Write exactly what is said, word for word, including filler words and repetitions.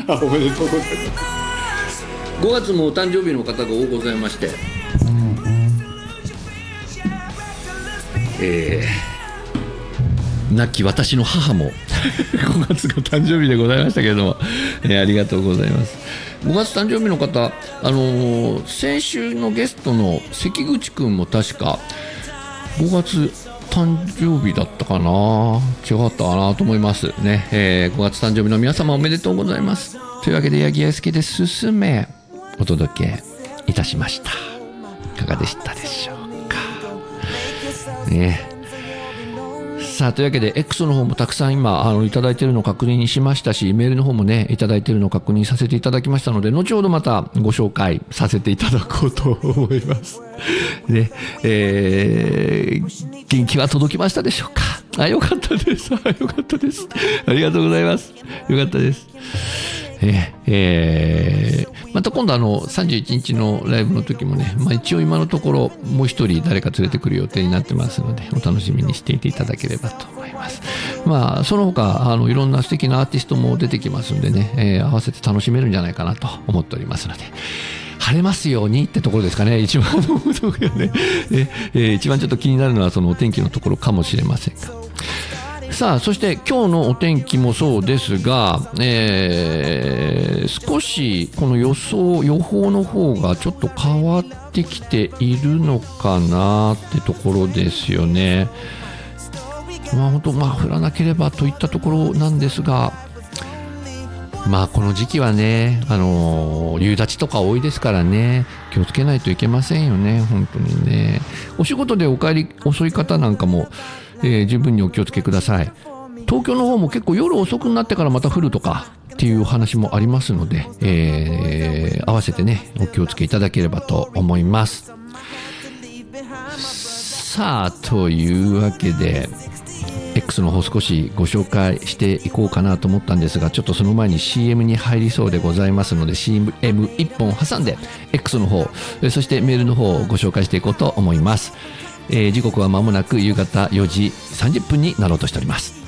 あ、おめでとうございます。ごがつもお誕生日の方が多ございまして、うんうん、えー、亡き私の母もごがつが誕生日でございましたけれども、えー、ありがとうございます。ごがつ誕生日の方、あのー、先週のゲストの関口くんも確かごがつ誕生日だったかな、違ったかなと思いますね、えー、ごがつ誕生日の皆様おめでとうございます。というわけで、八木屋助で進めお届けいたしました。いかがでしたでしょうかね。さあ、というわけで X の方もたくさん今あのいただいているのを確認しましたし、メールの方もねいただいているのを確認させていただきましたので、後ほどまたご紹介させていただこうと思いますね。えー、元気は届きましたでしょうか。あ、よかったです。あ、よかったです。ありがとうございます。よかったです。えーえー、また今度あのさんじゅういちにちのライブの時もね、まあ、一応今のところもう一人誰か連れてくる予定になってますので、お楽しみにしていていただければと思います。まあその他あのいろんな素敵なアーティストも出てきますんでね、えー、合わせて楽しめるんじゃないかなと思っておりますので、晴れますようにってところですかね。一番のところね、えー、一番ちょっと気になるのはそのお天気のところかもしれませんが、さあ、そして今日のお天気もそうですが、えー、少しこの予想予報の方がちょっと変わってきているのかなってところですよね。まあ本当、まあ降らなければといったところなんですが、まあこの時期はね、あのー、夕立とか多いですからね、気をつけないといけませんよね、本当にね。お仕事でお帰り遅い方なんかも、えー、十分にお気をつけください。東京の方も結構夜遅くになってからまた降るとかっていうお話もありますので、えー、合わせてねお気をつけいただければと思います。さあ、というわけで X の方少しご紹介していこうかなと思ったんですが、ちょっとその前に シーエム に入りそうでございますので、 シーエムいっ 本挟んで X の方、そしてメールの方をご紹介していこうと思います。えー、時刻は間もなく夕方よじさんじゅっぷんになろうとしております。